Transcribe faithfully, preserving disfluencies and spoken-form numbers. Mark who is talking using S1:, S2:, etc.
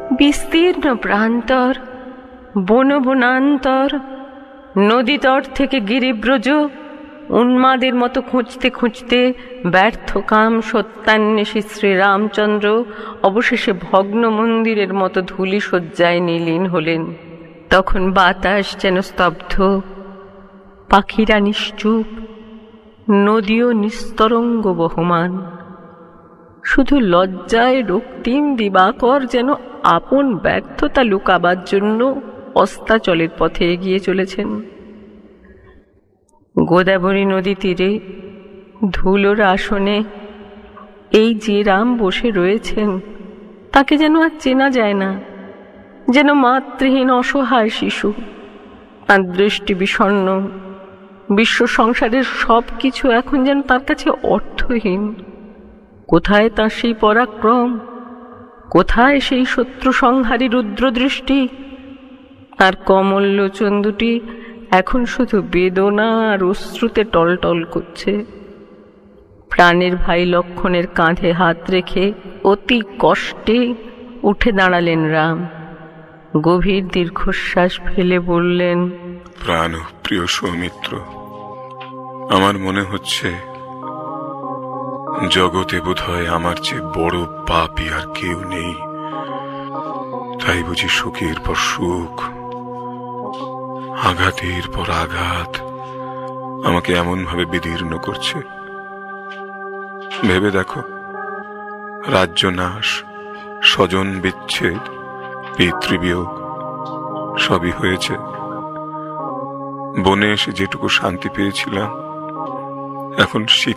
S1: বিস্তীর্ণ প্রান্তর, বন বনান্তর, নদীতট থেকে গিরিব্রজ উন্মাদের মতো খুঁজতে খুঁজতে ব্যর্থকাম সত্যান্বেষী শ্রীরামচন্দ্র অবশেষে ভগ্ন মন্দিরের মতো ধূলি শয্যায় নিলীন হলেন। তখন বাতাস যেন স্তব্ধ, পাখিরা নিশ্চুপ, নদীও নিস্তরঙ্গ বহমান। শুধু লজ্জায় রক্তিম দিবাকর যেন আপন ব্যর্থতা লুকাবার জন্য অস্তাচলের পথে এগিয়ে চলেছেন। গোদাবরী নদী তীরে ধুলোর আসনে এই যে রাম বসে রয়েছেন, তাকে যেন আর চেনা যায় না, যেন মাতৃহীন অসহায় শিশু। তাঁর দৃষ্টি বিষণ্ণ, বিশ্ব সংসারের সব কিছু এখন যেন তার কাছে অর্থহীন। কোথায় তার সেই পরাক্রম, কোথায় সেই শত্রু সংহারী রুদ্রদৃষ্টি? তার কমল লোচন দুটি এখন শুধু বেদনা আর অশ্রুতে টলটল করছে। প্রাণের ভাই লক্ষ্মণের কাঁধে হাত রেখে অতি কষ্টে উঠে দাঁড়ালেন রাম। গভীর দীর্ঘশ্বাস ফেলে বললেন,
S2: প্রাণ প্রিয় সৌমিত্র, আমার মনে হচ্ছে জগতে বোধহয় আমার চেয়ে বড় পাপী আর কেউ নেই। তাই বুঝি সুখের পর সুখ, আঘাতের পর আঘাত আমাকে এমন ভাবে বিদীর্ণ করছে। ভেবে দেখো, রাজ্য নাশ, স্বজন বিচ্ছেদ, পিতৃবিয়োগ সবই হয়েছে। বনে এসে যেটুকু শান্তি পেয়েছিলাম এখন শীত